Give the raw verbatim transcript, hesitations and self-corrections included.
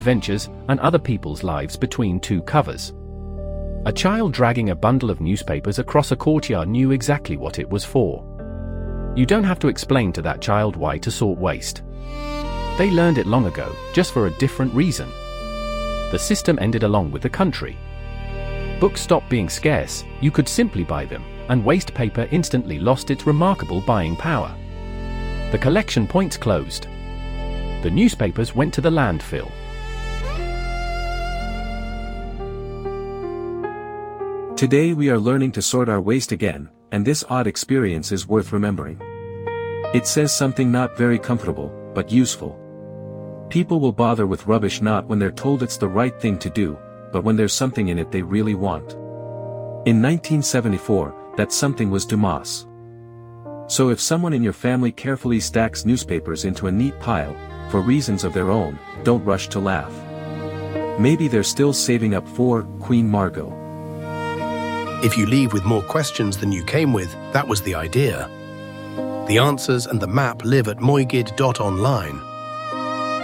adventures, and other people's lives between two covers. A child dragging a bundle of newspapers across a courtyard knew exactly what it was for. You don't have to explain to that child why to sort waste. They learned it long ago, just for a different reason. The system ended along with the country. Books stopped being scarce, you could simply buy them, and waste paper instantly lost its remarkable buying power. The collection points closed. The newspapers went to the landfill. Today we are learning to sort our waste again, and this odd experience is worth remembering. It says something not very comfortable, but useful. People will bother with rubbish not when they're told it's the right thing to do, but when there's something in it they really want. In nineteen seventy-four, that something was Dumas. So if someone in your family carefully stacks newspapers into a neat pile, for reasons of their own, don't rush to laugh. Maybe they're still saving up for Queen Margot. If you leave with more questions than you came with, that was the idea. The answers and the map live at moigid dot online.